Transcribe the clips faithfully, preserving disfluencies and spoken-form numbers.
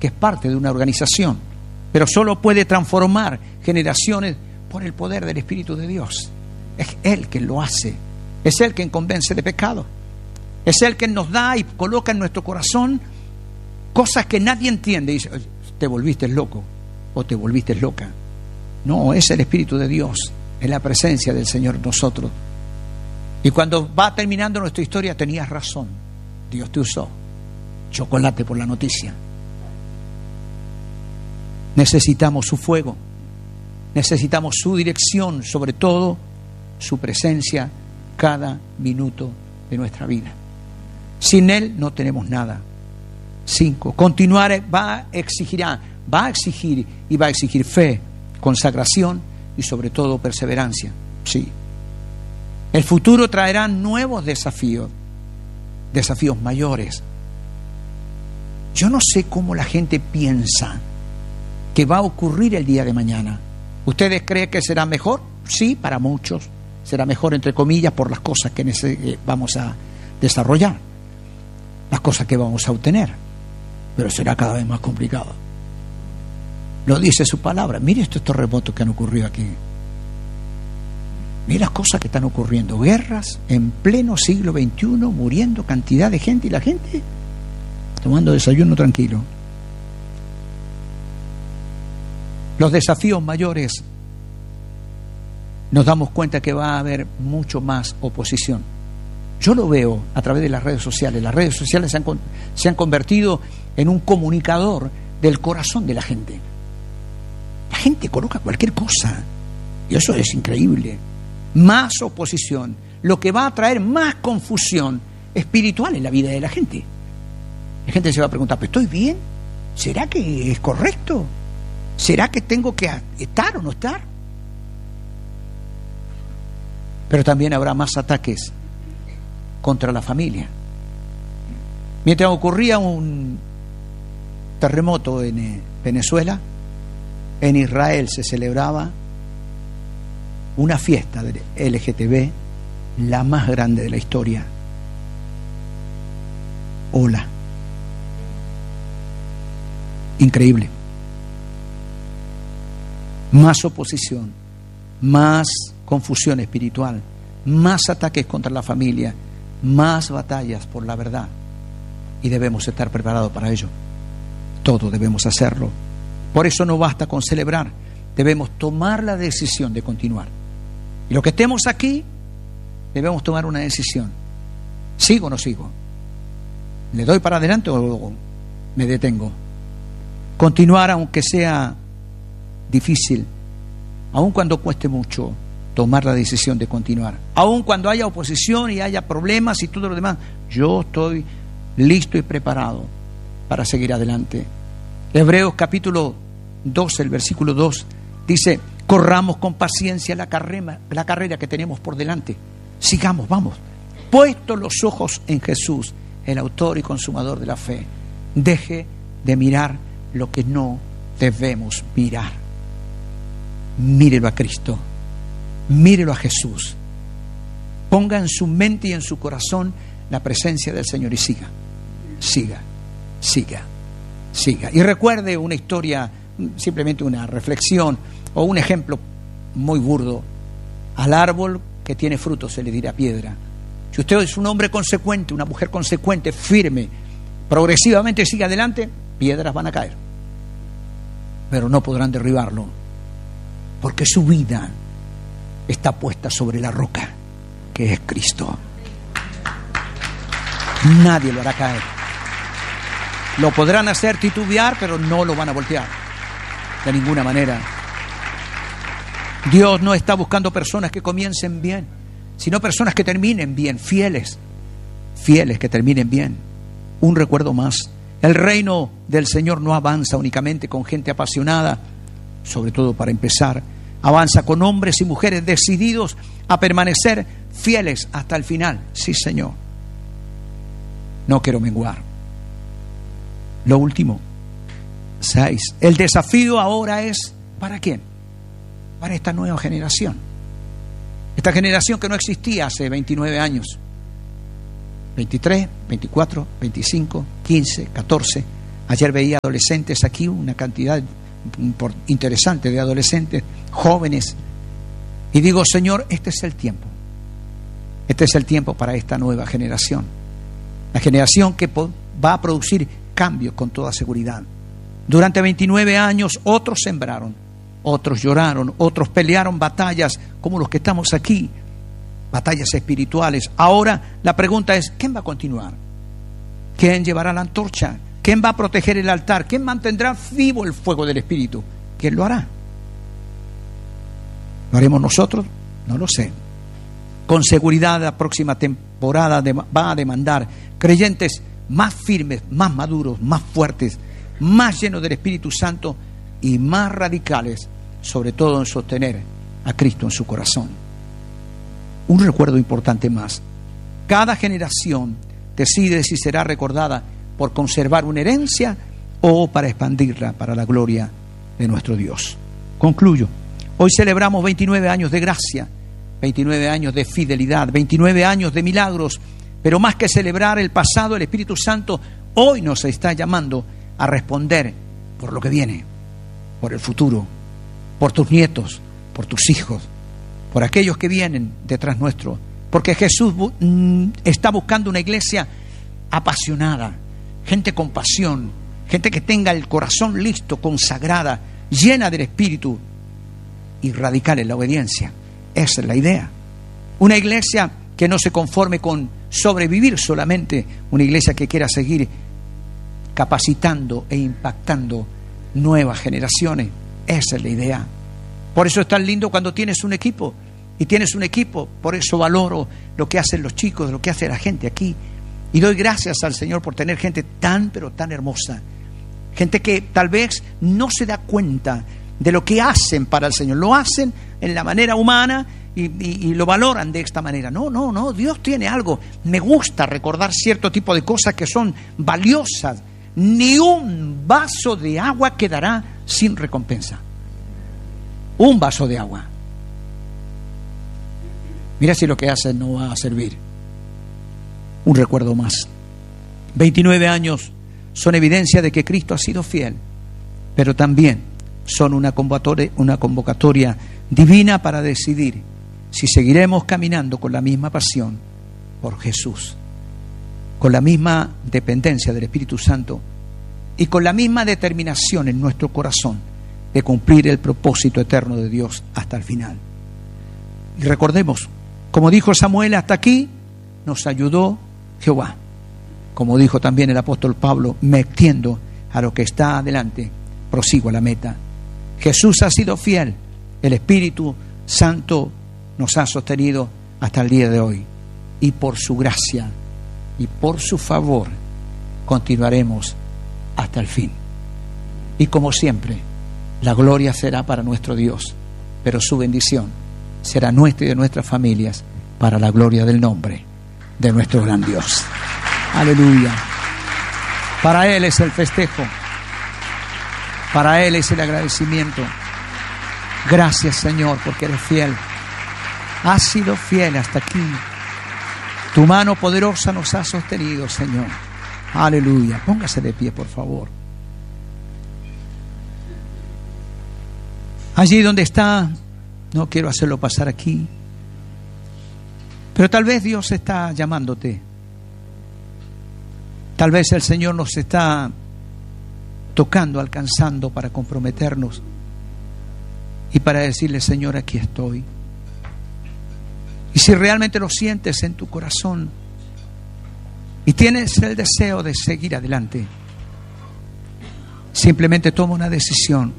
que es parte de una organización, pero solo puede transformar generaciones por el poder del Espíritu de Dios. Es Él quien lo hace, es Él quien convence de pecado, es Él quien nos da y coloca en nuestro corazón cosas que nadie entiende y dice, te volviste loco o te volviste loca. No, es el Espíritu de Dios, es la presencia del Señor en nosotros. Y cuando va terminando nuestra historia, tenías razón, Dios te usó. Chocolate por la noticia. Necesitamos su fuego, necesitamos su dirección, sobre todo su presencia cada minuto de nuestra vida. Sin Él no tenemos nada. Cinco, continuar va, exigirá, va a exigir y va a exigir fe, consagración y sobre todo perseverancia. Sí. El futuro traerá nuevos desafíos, desafíos mayores. Yo no sé cómo la gente piensa que va a ocurrir el día de mañana. ¿Ustedes creen que será mejor? Sí, para muchos. Será mejor, entre comillas, por las cosas que vamos a desarrollar, las cosas que vamos a obtener. Pero será cada vez más complicado. Lo dice su palabra. Mire estos terremotos que han ocurrido aquí. Mira las cosas que están ocurriendo. Guerras en pleno siglo veintiuno, muriendo cantidad de gente y la gente tomando desayuno tranquilo. Los desafíos mayores, nos damos cuenta que va a haber mucho más oposición. Yo lo veo a través de las redes sociales. Las redes sociales se han, se han convertido en un comunicador del corazón de la gente. La gente coloca cualquier cosa y eso es increíble. Más oposición, lo que va a traer más confusión espiritual en la vida de la gente. La gente se va a preguntar, ¿pero estoy bien? ¿Será que es correcto? ¿Será que tengo que estar o no estar? Pero también habrá más ataques contra la familia. Mientras ocurría un terremoto en Venezuela, en Israel se celebraba una fiesta del L G T B, la más grande de la historia. Hola. Increíble. Más oposición, más confusión espiritual, más ataques contra la familia, más batallas por la verdad. Y debemos estar preparados para ello. Todos debemos hacerlo. Por eso no basta con celebrar, debemos tomar la decisión de continuar. Y los que estemos aquí, debemos tomar una decisión. ¿Sigo o no sigo? ¿Le doy para adelante o me detengo? Continuar aunque sea difícil, aun cuando cueste mucho, tomar la decisión de continuar. Aun cuando haya oposición y haya problemas y todo lo demás, yo estoy listo y preparado para seguir adelante. Hebreos capítulo doce, el versículo dos, dice, corramos con paciencia la carrera, la carrera que tenemos por delante. Sigamos, vamos. Puestos los ojos en Jesús, el autor y consumador de la fe. Deje de mirar lo que no debemos mirar. Mírelo a Cristo, mírelo a Jesús. Ponga en su mente y en su corazón la presencia del Señor y siga, siga, siga, siga. Y recuerde una historia, simplemente una reflexión o un ejemplo muy burdo. Al árbol que tiene fruto se le dirá piedra. Si usted es un hombre consecuente, una mujer consecuente, firme, progresivamente sigue adelante, piedras van a caer, pero no podrán derribarlo, porque su vida está puesta sobre la roca, que es Cristo. Nadie lo hará caer. Lo podrán hacer titubear, pero no lo van a voltear de ninguna manera. Dios no está buscando personas que comiencen bien, sino personas que terminen bien, fieles, fieles que terminen bien. Un recuerdo más: el reino del Señor no avanza únicamente con gente apasionada, sobre todo para empezar, avanza con hombres y mujeres decididos a permanecer fieles hasta el final. Sí, Señor. No quiero menguar. Lo último, seis. El desafío ahora es, ¿para quién? Para esta nueva generación. Esta generación que no existía hace veintinueve años. veintitrés, veinticuatro, veinticinco, quince, catorce Ayer veía adolescentes aquí, una cantidad interesante de adolescentes, jóvenes. Y digo, Señor, este es el tiempo. Este es el tiempo para esta nueva generación. La generación que va a producir cambios con toda seguridad. Durante veintinueve años otros sembraron, otros lloraron, otros pelearon batallas como los que estamos aquí, batallas espirituales. Ahora la pregunta es, ¿quién va a continuar? ¿Quién llevará la antorcha? ¿Quién va a proteger el altar? ¿Quién mantendrá vivo el fuego del Espíritu? ¿Quién lo hará? ¿Lo haremos nosotros? No lo sé. Con seguridad la próxima temporada va a demandar creyentes más firmes, más maduros, más fuertes, más llenos del Espíritu Santo y más radicales, sobre todo en sostener a Cristo en su corazón. Un recuerdo importante más. Cada generación decide si será recordada por conservar una herencia o para expandirla para la gloria de nuestro Dios. Concluyo. Hoy celebramos veintinueve años de gracia, veintinueve años de fidelidad, veintinueve años de milagros, pero más que celebrar el pasado, el Espíritu Santo hoy nos está llamando a responder por lo que viene, por el futuro, por tus nietos, por tus hijos, por aquellos que vienen detrás nuestro, porque Jesús está buscando una iglesia apasionada, gente con pasión, gente que tenga el corazón listo, consagrada, llena del Espíritu y radical en la obediencia. Esa es la idea. Una iglesia que no se conforme con sobrevivir solamente, una iglesia que quiera seguir capacitando e impactando nuevas generaciones. Esa es la idea. Por eso es tan lindo cuando tienes un equipo, y tienes un equipo, por eso valoro lo que hacen los chicos, lo que hace la gente aquí. Y doy gracias al Señor por tener gente tan, pero tan hermosa. Gente que tal vez no se da cuenta de lo que hacen para el Señor. Lo hacen en la manera humana y, y, y lo valoran de esta manera. No, no, no, Dios tiene algo. Me gusta recordar cierto tipo de cosas que son valiosas. Ni un vaso de agua quedará sin recompensa. Un vaso de agua. Mira si lo que hacen no va a servir. Un recuerdo más. veintinueve años son evidencia de que Cristo ha sido fiel, pero también son una convocatoria, una convocatoria divina para decidir si seguiremos caminando con la misma pasión por Jesús, con la misma dependencia del Espíritu Santo y con la misma determinación en nuestro corazón de cumplir el propósito eterno de Dios hasta el final. Y recordemos, como dijo Samuel, hasta aquí nos ayudó Jehová. Como dijo también el apóstol Pablo, me extiendo a lo que está adelante, prosigo a la meta. Jesús ha sido fiel, el Espíritu Santo nos ha sostenido hasta el día de hoy. Y por su gracia y por su favor continuaremos hasta el fin. Y como siempre, la gloria será para nuestro Dios, pero su bendición será nuestra y de nuestras familias para la gloria del nombre de nuestro gran Dios. Aleluya. Para Él es el festejo. Para Él es el agradecimiento. Gracias, Señor, porque eres fiel. Has sido fiel hasta aquí. Tu mano poderosa nos ha sostenido, Señor. Aleluya. Póngase de pie, por favor. Allí donde está, no quiero hacerlo pasar aquí, pero tal vez Dios está llamándote. Tal vez el Señor nos está tocando, alcanzando para comprometernos y para decirle, Señor, aquí estoy. Y si realmente lo sientes en tu corazón y tienes el deseo de seguir adelante, simplemente toma una decisión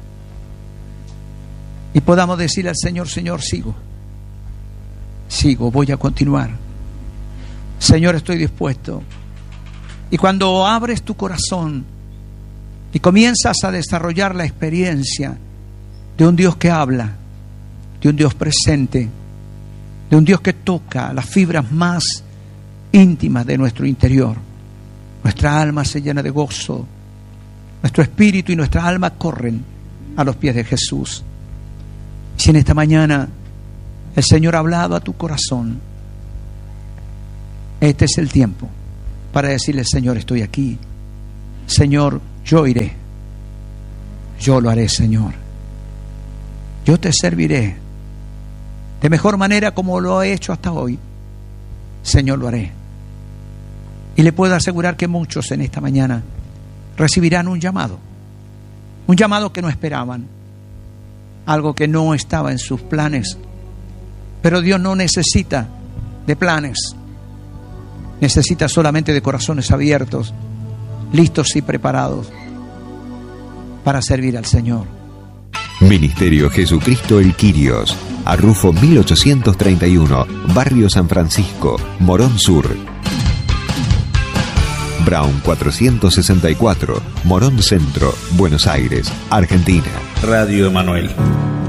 y podamos decirle al Señor, Señor, sigo, sigo, voy a continuar. Señor, estoy dispuesto. Y cuando abres tu corazón y comienzas a desarrollar la experiencia de un Dios que habla, de un Dios presente, de un Dios que toca las fibras más íntimas de nuestro interior, nuestra alma se llena de gozo, nuestro espíritu y nuestra alma corren a los pies de Jesús. Si en esta mañana el Señor ha hablado a tu corazón, este es el tiempo para decirle, Señor, estoy aquí, Señor, yo iré. Yo lo haré, Señor. Yo te serviré de mejor manera como lo he hecho hasta hoy. Señor, lo haré. Y le puedo asegurar que muchos en esta mañana recibirán un llamado. Un llamado que no esperaban. Algo que no estaba en sus planes. Pero Dios no necesita de planes. Necesita solamente de corazones abiertos, listos y preparados para servir al Señor. Ministerio Jesucristo el Quirios, Arrufo mil ochocientos treinta y uno, Barrio San Francisco, Morón Sur. Brown cuatrocientos sesenta y cuatro, Morón Centro, Buenos Aires, Argentina. Radio Emanuel.